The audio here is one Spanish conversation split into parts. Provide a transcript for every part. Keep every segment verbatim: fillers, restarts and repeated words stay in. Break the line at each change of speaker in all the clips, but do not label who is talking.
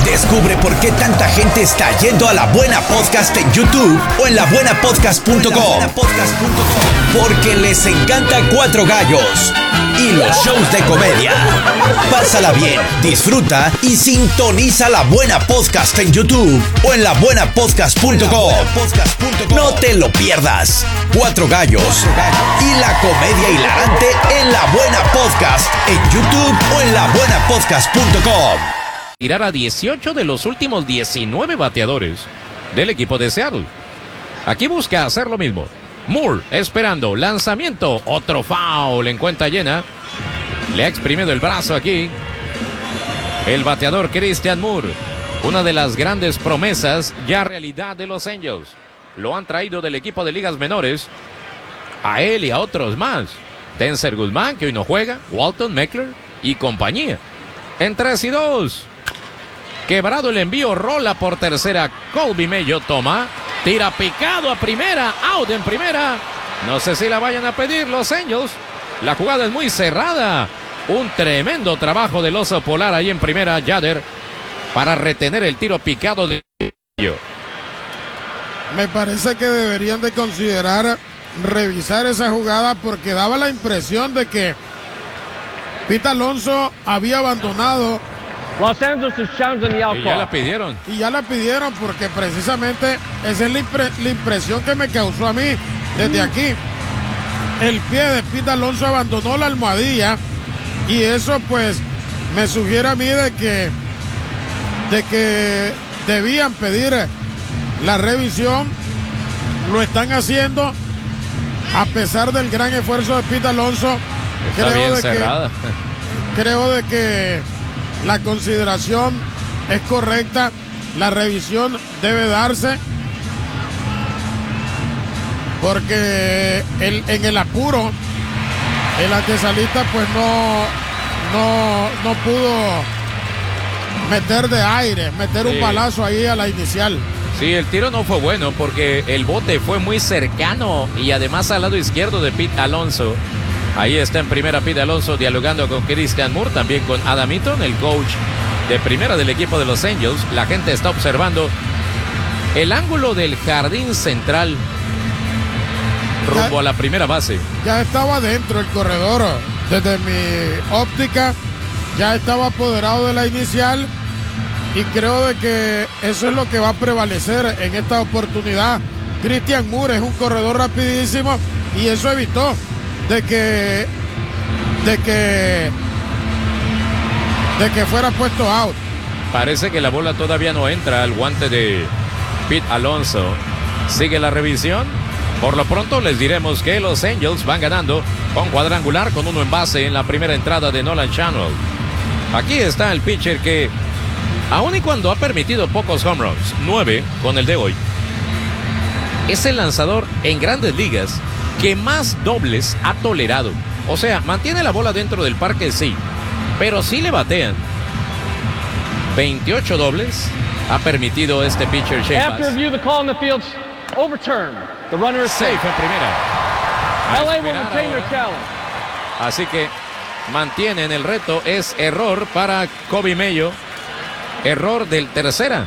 Descubre por qué tanta gente está yendo a La Buena Podcast en YouTube o en la buena podcast punto com. Porque les encanta Cuatro Gallos y los shows de comedia. Pásala bien, disfruta y sintoniza La Buena Podcast en YouTube o en la buena podcast punto com. No te lo pierdas. Cuatro Gallos y la comedia hilarante en La Buena Podcast en YouTube o en la buena podcast punto com.
Tirar a dieciocho de los últimos diecinueve bateadores del equipo de Seattle. Aquí busca hacer lo mismo. Moore esperando, lanzamiento, otro foul en cuenta llena. Le ha exprimido el brazo aquí el bateador Christian Moore, una de las grandes promesas ya realidad de los Angels. Lo han traído del equipo de ligas menores, a él y a otros más. Denzer Guzmán, que hoy no juega, Walton Meckler y compañía. En tres y dos. Quebrado el envío, rola por tercera. Colby Mayo toma, tira picado a primera, out en primera. No sé si la vayan a pedir los Angels. La jugada es muy cerrada. Un tremendo trabajo del oso polar ahí en primera, Yader, para retener el tiro picado de Mayo.
Me parece que deberían de considerar revisar esa jugada porque daba la impresión de que Pete Alonso había abandonado.
Los Angeles is challenging the out
Y
call.
ya la pidieron.
Y ya la pidieron porque precisamente esa es la, impre la impresión que me causó a mí desde aquí. El pie de Pete Alonso abandonó la almohadilla y eso pues me sugiere a mí de que, de que debían pedir la revisión. Lo están haciendo a pesar del gran esfuerzo de Pete Alonso.
Está
creo
bien
de
cerrada.
Que, creo de que la consideración es correcta, la revisión debe darse porque el, en el apuro el antesalista pues no, no, no pudo meter de aire, meter
Sí.
un balazo ahí a la inicial.
Sí, el tiro no fue bueno porque el bote fue muy cercano y además al lado izquierdo de Pete Alonso. Ahí está en primera Pete Alonso dialogando con Christian Moore, también con Adam Eaton, el coach de primera del equipo de los Angels. La gente está observando el ángulo del jardín central rumbo a la primera base.
Ya estaba dentro el corredor, desde mi óptica, ya estaba apoderado de la inicial y creo de que eso es lo que va a prevalecer en esta oportunidad. Christian Moore es un corredor rapidísimo y eso evitó de que de que de que fuera puesto out.
Parece que la bola todavía no entra al guante de Pete Alonso. Sigue la revisión. Por lo pronto les diremos que los Angels van ganando con cuadrangular con uno en base en la primera entrada de Nolan Channel. Aquí está el pitcher que, aun y cuando ha permitido pocos home runs, nueve con el de hoy, es el lanzador en grandes ligas que más dobles ha tolerado. O sea, mantiene la bola dentro del parque, sí, pero sí le batean. veintiocho dobles ha permitido este pitcher Shane
After
Baz.
review, the call in the field's overturned. The runner is
Safe
safe.
en primera. A
L A will
esperar
maintain their
ahora.
challenge.
Así que mantienen el reto. Es error para Colby Mayo. Error del tercera.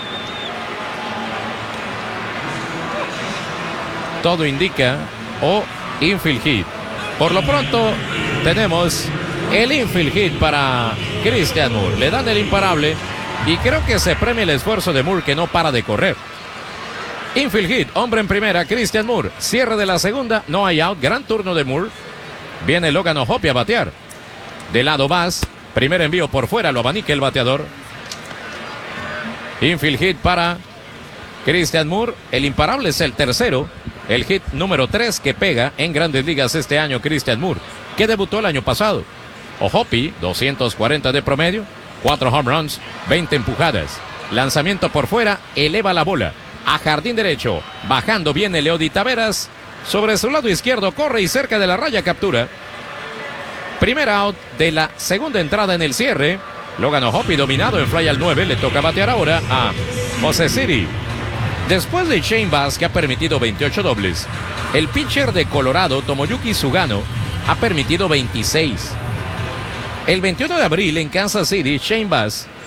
Todo indica o infield hit. Por lo pronto tenemos el infield hit para Christian Moore. Le dan el imparable y creo que se premia el esfuerzo de Moore, que no para de correr. Infield hit, hombre en primera, Christian Moore. Cierre de la segunda, no hay out. Gran turno de Moore. Viene Logan O'Hoppe a batear. De lado Baz, primer envío por fuera, lo abanica el bateador. Infield hit para Christian Moore. El imparable es el tercero. El hit número tres que pega en grandes ligas este año Christian Moore, que debutó el año pasado. O'Hoppe, doscientos cuarenta de promedio, cuatro home runs, veinte empujadas. Lanzamiento por fuera, eleva la bola a jardín derecho. Bajando viene Leody Taveras. Sobre su lado izquierdo corre y cerca de la raya captura. Primer out de la segunda entrada en el cierre. Logan O'Hoppe dominado en fly al nueve. Le toca batear ahora a Jose Siri. Después de Shane Baz, que ha permitido veintiocho dobles, el pitcher de Colorado, Tomoyuki Sugano, ha permitido veintiséis. El veintiuno de abril en Kansas City, Shane Baz